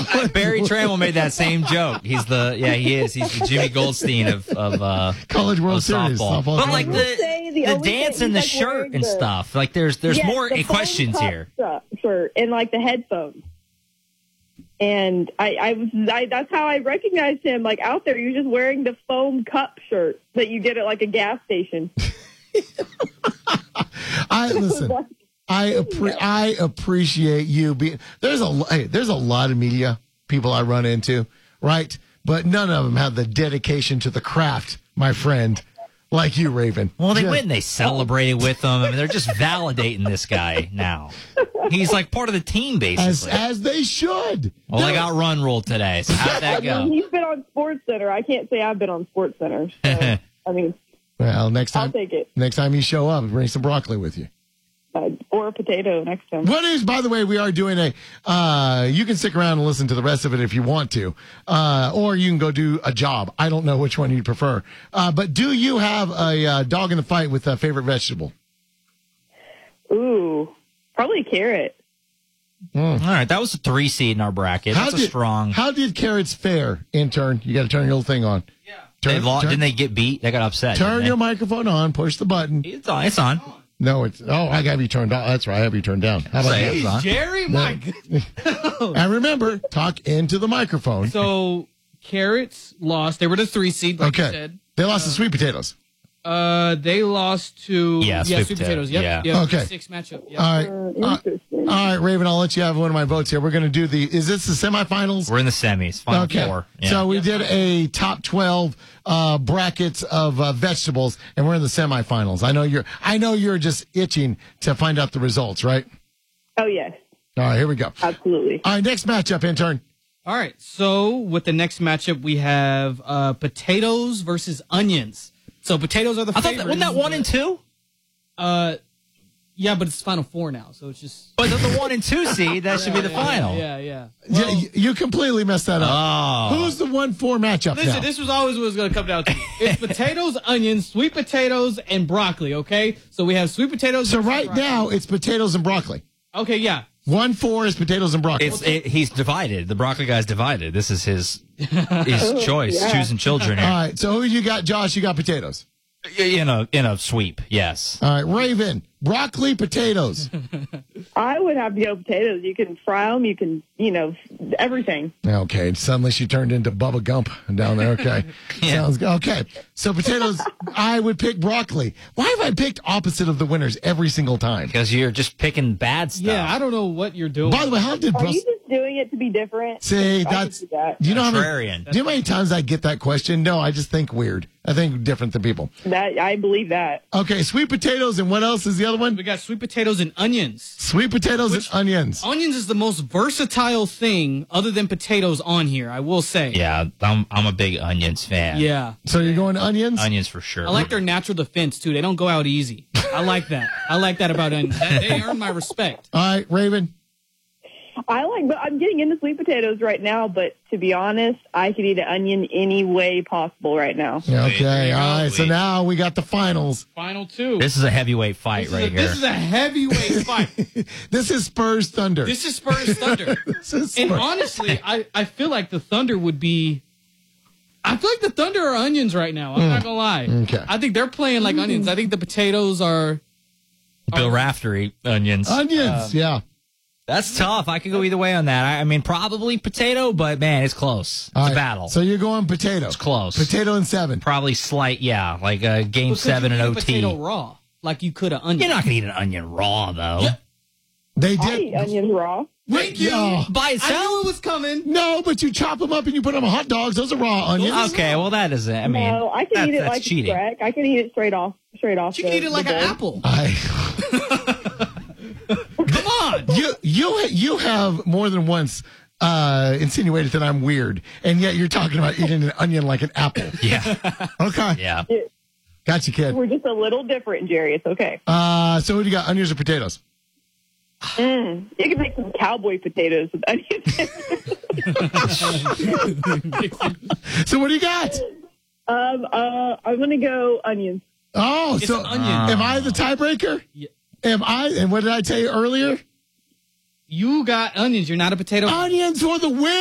Barry Trammell made that same joke. He is. He's the Jimmy Goldstein of College World Series. Softball. But like the dance and the like shirt and the, stuff. Like there's more the questions foam here. cup shirt and like the headphones. And I that's how I recognized him. Like out there, he was just wearing the foam cup shirt that you get at like a gas station. I appreciate you being. There's a lot of media people I run into, right? But none of them have the dedication to the craft, my friend, like you, Raven. Well, they went and they celebrated with him. I mean, they're just validating this guy now. He's like part of the team, basically. As they should. Well, I got run ruled today, so how'd that go? He's been on SportsCenter. I can't say I've been on SportsCenter. So, I mean, well, next time, I'll take it. Next time you show up, bring some broccoli with you. Or a potato next time. What is, by the way, we are doing you can stick around and listen to the rest of it if you want to. Or you can go do a job. I don't know which one you prefer. But do you have a dog in the fight with a favorite vegetable? Ooh, probably carrot. All right, that was a 3 seed in our bracket. That's strong. How did carrots fare, intern? You got to turn your little thing on. Yeah. Didn't they get beat? They got upset. Turn your microphone on. Push the button. It's on. It's on. No, I got you turned on. That's right. I have you turned down. How about that? Jerry, my goodness. And remember, talk into the microphone. So, carrots lost. They were the 3 seed, like you said. They lost to sweet potatoes. They lost to sweet potatoes. Yep. Okay. 6 matchup. Yep. All right, Raven, I'll let you have one of my votes here. We're going to do is this the semifinals? We're in the semis, final 4. Yeah. So we did a top 12 brackets of vegetables, and we're in the semifinals. I know you're just itching to find out the results, right? Oh, yes. All right, here we go. Absolutely. All right, next matchup, intern. All right. So with the next matchup, we have potatoes versus onions. So potatoes are the favorites. Wasn't that 1 and 2? Yeah, but it's Final Four now, so it's just. But the 1 and 2 seed, that should be the final. Yeah. Well, you completely messed that up. Oh. Who's the 1-4 matchup Listen, now? this was always what was going to come down to. It's potatoes, onions, sweet potatoes, and broccoli, okay? So we have sweet potatoes. So right now, it's potatoes and broccoli. Okay, yeah. 1-4 is potatoes and broccoli. He's divided. The broccoli guy's divided. This is his choice, choosing children here. All right, so who you got, Josh? You got potatoes. In a sweep, yes. All right, Raven, broccoli, potatoes. I would have to go potatoes. You can fry them. You can, everything. Okay, suddenly she turned into Bubba Gump down there. Okay. Sounds good. Okay, so potatoes, I would pick broccoli. Why have I picked opposite of the winners every single time? Because you're just picking bad stuff. Yeah, I don't know what you're doing. By the way, how did Are you just doing it to be different? See, that's do you know Contrarian. do you know how many times I get that question? No, I just think weird. I think different than people. I believe that. Okay, sweet potatoes, and what else is the other one? We got sweet potatoes and onions. Sweet potatoes and onions. Onions is the most versatile thing other than potatoes on here, I will say. Yeah, I'm a big onions fan. Yeah. So you're going onions? Onions for sure. I like their natural defense, too. They don't go out easy. I like that. I like that about onions. They earn my respect. All right, Raven. I'm getting into sweet potatoes right now, but to be honest, I could eat an onion any way possible right now. Okay, all right. So now we got the finals. Final 2. This is a heavyweight fight here. This is a heavyweight fight. This is Spurs Thunder. This is Spurs Thunder. And honestly, I feel like the Thunder would be... I feel like the Thunder are onions right now. I'm not going to lie. Okay. I think they're playing like onions. I think the potatoes are... Bill Raftery onions. Onions, yeah. That's tough. I could go either way on that. I mean, probably potato, but man, it's close. It's a battle. So you're going potato. It's close. Potato in 7. Probably slight, yeah, like game 7 and OT. Potato raw, like you could an onion. You're not gonna eat an onion raw though. Yeah. They I did. eat onions raw. Thank you. By itself? I knew it was coming. No, but you chop them up and you put them on hot dogs. Those are raw onions. Okay, well that isn't. I mean, No, I can eat it that's like cheating. a crack. I can eat it straight off. You can eat it like an apple. Come on. You have more than once insinuated that I'm weird, and yet you're talking about eating an onion like an apple. Yeah. Okay. Yeah. Gotcha, kid. We're just a little different, Jerry. It's okay. So what do you got, onions or potatoes? You can make some cowboy potatoes with onions. So what do you got? I'm going to go onions. Oh, It's so an onion. am I the tiebreaker? Yeah. Am I? And what did I tell you earlier? You got onions. You're not a potato. Onions for the win.